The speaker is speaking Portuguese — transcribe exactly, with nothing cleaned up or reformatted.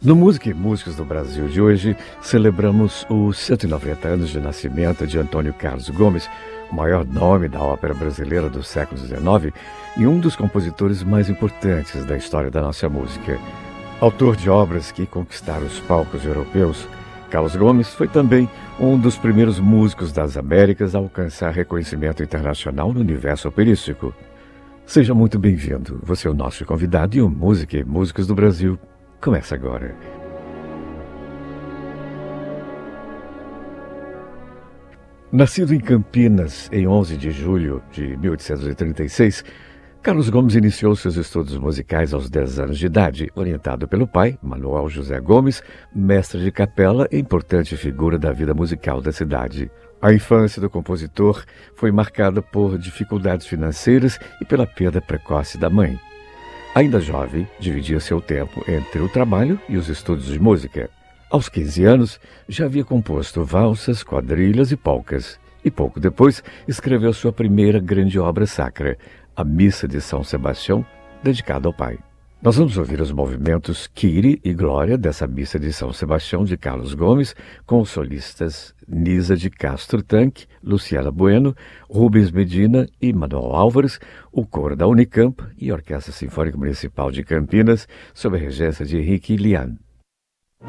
No Música e Músicos do Brasil de hoje, celebramos os cento e noventa anos de nascimento de Antônio Carlos Gomes, o maior nome da ópera brasileira do século dezenove e um dos compositores mais importantes da história da nossa música. Autor de obras que conquistaram os palcos europeus, Carlos Gomes foi também um dos primeiros músicos das Américas a alcançar reconhecimento internacional no universo operístico. Seja muito bem-vindo, você é o nosso convidado e o Música e Músicos do Brasil começa agora. Nascido em Campinas em onze de julho de mil oitocentos e trinta e seis, Carlos Gomes iniciou seus estudos musicais aos dez anos de idade, orientado pelo pai, Manuel José Gomes, mestre de capela e importante figura da vida musical da cidade. A infância do compositor foi marcada por dificuldades financeiras e pela perda precoce da mãe. Ainda jovem, dividia seu tempo entre o trabalho e os estudos de música. Aos quinze anos, já havia composto valsas, quadrilhas e polcas, e pouco depois escreveu sua primeira grande obra sacra, a Missa de São Sebastião, dedicada ao pai. Nós vamos ouvir os movimentos Kyrie e Glória dessa Missa de São Sebastião de Carlos Gomes, com os solistas Nisa de Castro Tanque, Luciana Bueno, Rubens Medina e Manuel Álvares, o coro da Unicamp e a Orquestra Sinfônica Municipal de Campinas, sob a regência de Henrique Lian.